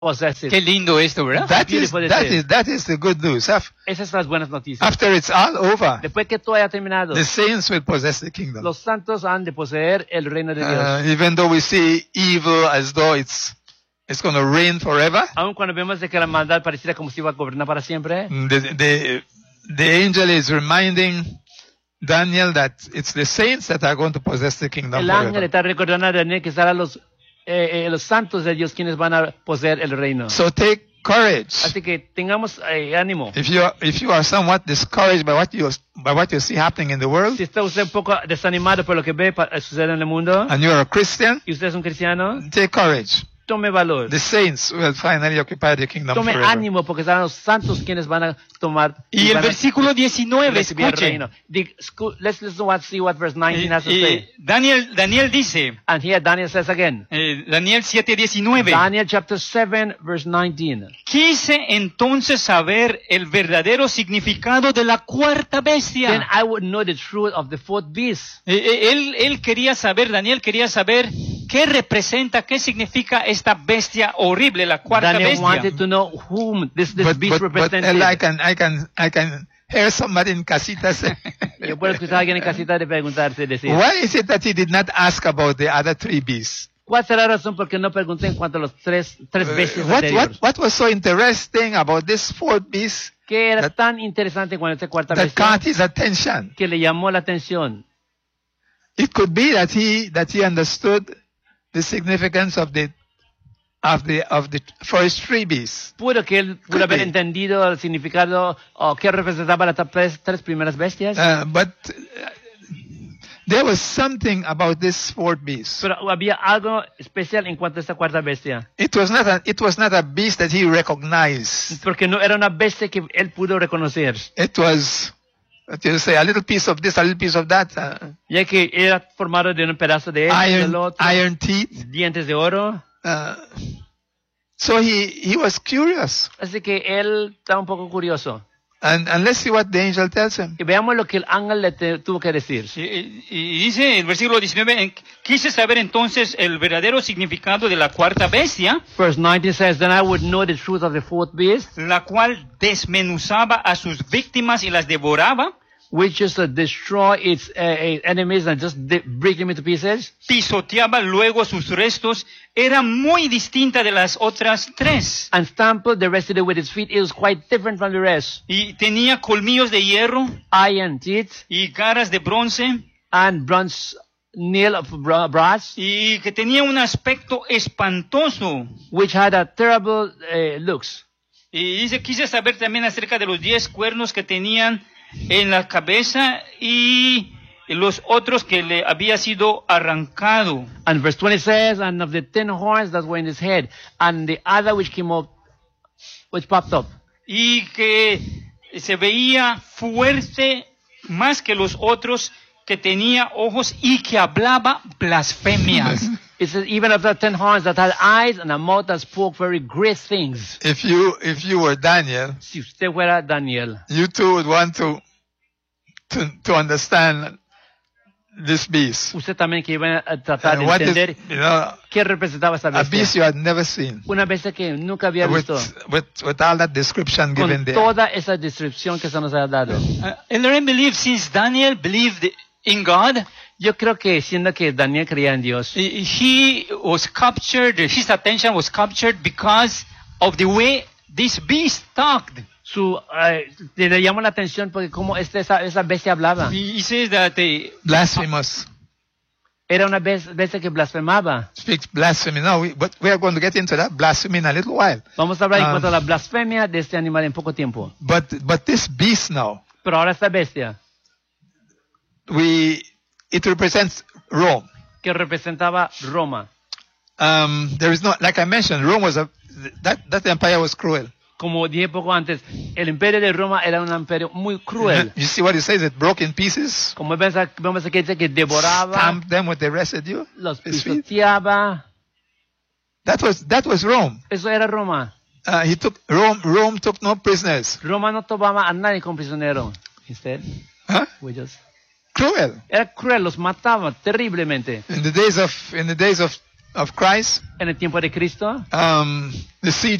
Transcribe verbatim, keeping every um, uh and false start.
possess it. Qué lindo esto, ¿verdad? That is, Beautiful it that is. is, that is the good news. Af- Esas son las buenas noticias. After it's all over, Después que todo haya terminado, the saints will possess the kingdom. los santos han de poseer el reino de Dios. Uh, even though we see evil as though it's it's going to reign forever, Aun cuando vemos de que la maldad pareciera como si iba a gobernar para siempre, the, the, the angel is reminding Daniel that it's the saints that are going to possess the kingdom el ángel forever. está recordando a Daniel que serán los, eh, eh, los santos de Dios quienes van a poseer el reino. So take courage. Así que tengamos eh, ánimo. If you are, if you are somewhat discouraged by what you by what you see happening in the world, Si está usted un poco desanimado por lo que ve pa- suceder en el mundo, and you are a Christian, y usted es un cristiano, take courage. tome valor. The saints will finally occupy the kingdom Tome forever. ánimo porque serán los santos quienes van a tomar Y el van a versículo diecinueve, recibir el escuche. reino. The- scu- Let's listen what see what verse Y- nineteen has to y say. Daniel, Daniel dice, And here Daniel says again. eh, Daniel siete diecinueve, Daniel chapter seven verse nineteen. quise entonces saber el verdadero significado de la cuarta Then bestia. I would know the truth of the fourth beast. Eh, eh, Él, él quería saber, Daniel quería saber qué representa, qué significa esta bestia horrible, la cuarta Daniel bestia. wanted to know whom this, this But, beast but, but represented. Ella, I can I can I can hear somebody in casita say, Yo puedo escuchar a alguien en casita de preguntarse, decir, why is it that he did not ask about the other three beasts? ¿cuál será la razón por qué no pregunté en cuanto a los tres, tres Uh, bestias what, what, anteriores? what was so interesting about this fourth beast ¿Qué era that- tan interesante cuando esta cuarta that bestia caught his attention? que le llamó la atención? It could be that he that he understood the significance of the of the of the first three beasts. Pudo que él pudo Could haber be. entendido el significado o qué representaba las tres, tres primeras bestias, Uh, but uh, there was something about this fourth beast. pero había algo especial en cuanto a esta cuarta bestia, It was not a, it was not a beast that he recognized. porque no era una bestia que él pudo reconocer, It was, what you say, a little piece of this, a little piece of that. Uh, ya que era formado de un pedazo de esto, del iron, otro, iron teeth. dientes de oro, Uh, so he, he was curious. así que él estaba un poco curioso. And, and let's see what the angel tells him. Y veamos lo que el ángel le te- tuvo que decir. Y, y- y dice el versículo diecinueve, en- quise saber entonces el verdadero significado de la cuarta bestia, Verse nineteen says, Then I would know the truth of the fourth beast, la cual desmenuzaba a sus víctimas y las devoraba, which is to destroy its uh, uh, enemies and just di- break them into pieces. pisoteaba luego sus restos, era muy distinta de las otras tres. And stampled the rest of it with its feet. It was quite different from the rest. Y tenía colmillos de hierro Iron teeth y caras de bronce, and bronze nail of bra- brass, y que tenía un aspecto espantoso. which had a terrible uh, looks. Y dice, quise saber también acerca de los diez cuernos que tenían en la cabeza y los otros que le había sido arrancado. And verse twenty says, And of the ten horns that were in his head, and the other which came up, which popped up. Y que se veía fuerte más que los otros, que tenía ojos y que hablaba blasfemias. It says, even of the ten horns that had eyes and a mouth that spoke very great things. If you, if you were Daniel, Si usted fuera Daniel, you too would want to, to, to understand this beast. usted también que iba a tratar de And what is, entender you know, qué representaba esta a beast bestia. you had never seen. Una bestia que nunca había With, visto. with, with all that description given Con there. toda esa descripción que se nos ha dado. Uh, and I believe since Daniel believed in God, Yo creo que siendo que Daniel creía en Dios, he was captured, his attention was captured because of the way this beast talked. su, eh, le llamó la atención porque como este, esa, esa bestia hablaba. He he says that uh, Blasphemous. Era una bes- bestia que blasfemaba. Speaks blasphemy. No, we, but we are going to get into that blasphemy in a little while. Vamos a hablar en Um, cuanto a la blasfemia de este animal en poco tiempo. But, but this beast now, Pero ahora esta bestia, we, it represents Rome. que representaba Roma. Um, there is no, like I mentioned, Rome was a, that, that empire was cruel. Como dije poco antes, el imperio de Roma era un imperio muy cruel. You see what it says? It broke in pieces, Como vemos aquí, vemos aquí dice que devoraba, stamped them with the residue. los his feet. pisoteaba. That was, that was Rome. Eso era Roma. Uh, he took, Rome, Rome took no prisoners. Roma no tomaba a nadie como prisionero. Instead, Huh? we just- Cruel. era cruel, los mataba terriblemente. In the days of, in the days of of Christ, en el tiempo de Cristo, um, the seed